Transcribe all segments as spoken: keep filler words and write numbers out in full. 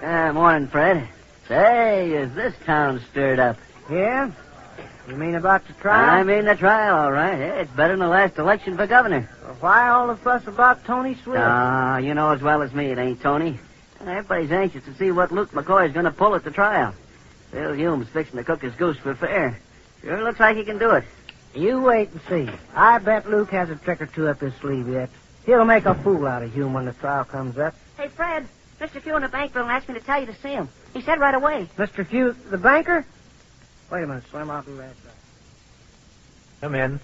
Ah, morning, Fred. Say, is this town stirred up? Yeah? You mean about the trial? I mean the trial, all right. Hey, it's better than the last election for governor. Well, why all the fuss about Tony Swift? Ah, you know as well as me it ain't Tony. Everybody's anxious to see what Luke McCoy's going to pull at the trial. Bill Hume's fixing to cook his goose for fair. Sure looks like he can do it. You wait and see. I bet Luke has a trick or two up his sleeve yet. He'll make a fool out of Hume when the trial comes up. Hey, Fred, Mister Few in the bank building asked me to tell you to see him. He said right away. Mister Few, the banker? Wait a minute, Slim, I'll do that. Come in.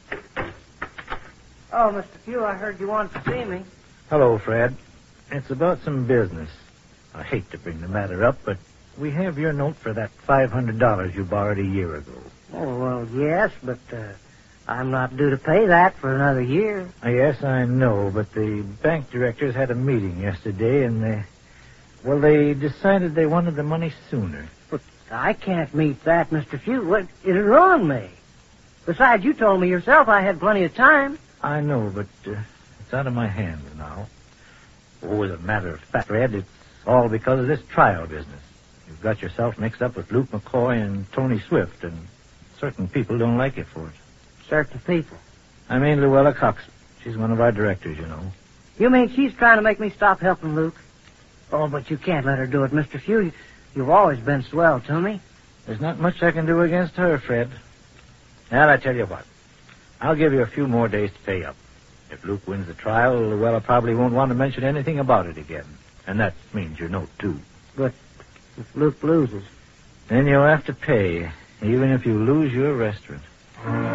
Oh, Mister Few, I heard you wanted to see me. Hello, Fred. It's about some business. I hate to bring the matter up, but we have your note for that five hundred dollars you borrowed a year ago. Oh, well, yes, but uh, I'm not due to pay that for another year. Uh, yes, I know, but the bank directors had a meeting yesterday, and they... Well, they decided they wanted the money sooner. But I can't meet that, Mister Few. What, it'd ruin me. Besides, you told me yourself I had plenty of time. I know, but uh, it's out of my hands now. Oh, as a matter of fact, Fred, it's all because of this trial business. You've got yourself mixed up with Luke McCoy and Tony Swift, and certain people don't like you for it. Certain people? I mean Luella Cox. She's one of our directors, you know. You mean she's trying to make me stop helping Luke? Oh, but you can't let her do it, Mister Few. You've always been swell to me. There's not much I can do against her, Fred. Now, I tell you what. I'll give you a few more days to pay up. If Luke wins the trial, Luella probably won't want to mention anything about it again. And that means your note, too. But if Luke loses... Then you'll have to pay, even if you lose your restaurant.